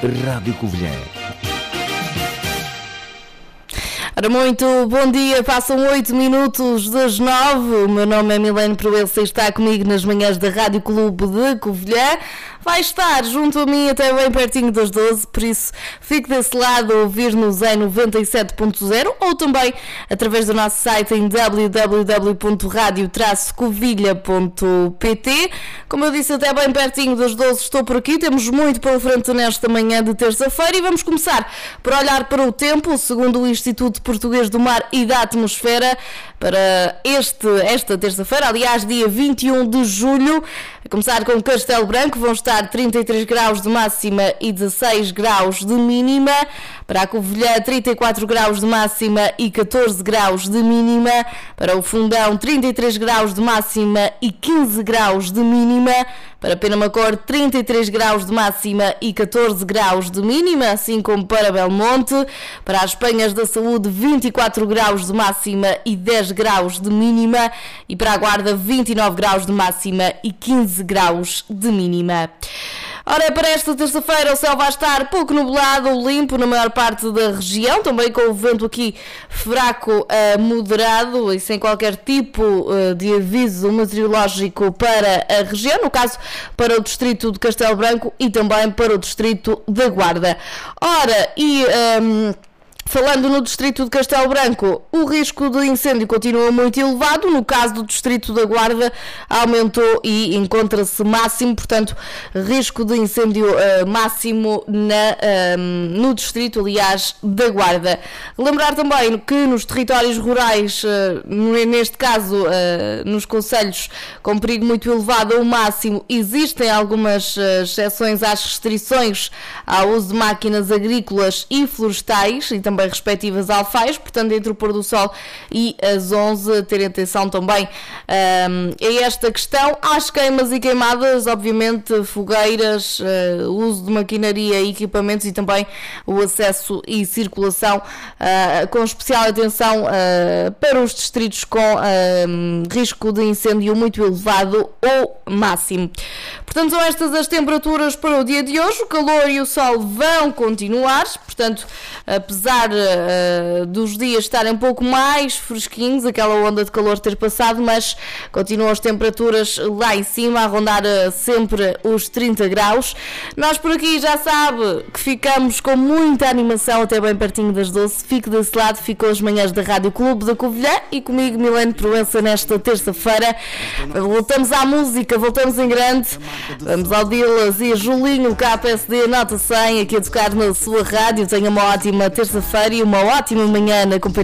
Rádio Covilhã. Ora, muito bom dia, passam 8 minutos das 9. O meu nome é Milene Proença e está comigo nas manhãs da Rádio Clube de Covilhã. Vai estar junto a mim até bem pertinho das 12, por isso fique desse lado a ouvir-nos em 97.0 ou também através do nosso site em www.radio-covilha.pt. Como eu disse, até bem pertinho das 12 estou por aqui, temos muito pela frente nesta manhã de terça-feira e vamos começar por olhar para o tempo, segundo o Instituto Português do Mar e da Atmosfera, para esta terça-feira, aliás, dia 21 de julho, a começar com Castelo Branco, vão estar 33 graus de máxima e 16 graus de mínima. Para a Covilhã, 34 graus de máxima e 14 graus de mínima. Para o Fundão, 33 graus de máxima e 15 graus de mínima. Para Penamacor, 33 graus de máxima e 14 graus de mínima, assim como para Belmonte. Para as Penhas da Saúde, 24 graus de máxima e 10 graus de mínima. E para a Guarda, 29 graus de máxima e 15 graus de mínima. Ora, para esta terça-feira o céu vai estar pouco nublado ou limpo na maior parte da região, também com o vento aqui fraco a moderado e sem qualquer tipo de aviso meteorológico para a região, no caso para o distrito de Castelo Branco e também para o distrito da Guarda. Ora, falando no distrito de Castelo Branco, o risco de incêndio continua muito elevado. No caso do distrito da Guarda, aumentou e encontra-se máximo, portanto, risco de incêndio máximo no distrito, aliás, da Guarda. Lembrar também que nos territórios rurais, neste caso, nos concelhos com perigo muito elevado ou máximo, existem algumas exceções às restrições ao uso de máquinas agrícolas e florestais e também respectivas alfaias, portanto entre o pôr do sol e as 11, ter atenção também a esta questão. Às queimas e queimadas, obviamente fogueiras, o uso de maquinaria e equipamentos e também o acesso e circulação, com especial atenção para os distritos com risco de incêndio muito elevado ou máximo. Portanto, são estas as temperaturas para o dia de hoje. O calor e o sol vão continuar, portanto, apesar dos dias estarem um pouco mais fresquinhos, aquela onda de calor ter passado, mas continuam as temperaturas lá em cima a rondar sempre os 30 graus. Nós por aqui já sabe que ficamos com muita animação até bem pertinho das 12. Fique desse lado, ficou as manhãs da Rádio Clube da Covilhã e comigo Milene Proença nesta terça-feira. Voltamos à música, voltamos em grande. Vamos ao Dilas e Julinho, KPSD, nota 100, aqui a tocar na sua rádio. Tenha uma ótima terça-feira e uma ótima manhã na companhia.